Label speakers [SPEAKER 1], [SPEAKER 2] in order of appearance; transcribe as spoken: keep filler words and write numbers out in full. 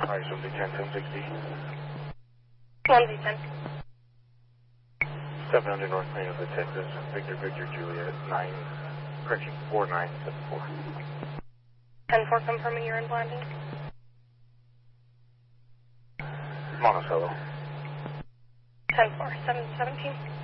[SPEAKER 1] Alright, so ten ten sixty.
[SPEAKER 2] one Z ten.
[SPEAKER 1] seven hundred North Plano, Texas. Victor Victor Juliet, nine, correction, four nine seven four.
[SPEAKER 2] ten four confirming you're in landing.
[SPEAKER 1] Monticello.
[SPEAKER 2] ten four, seven seventeen.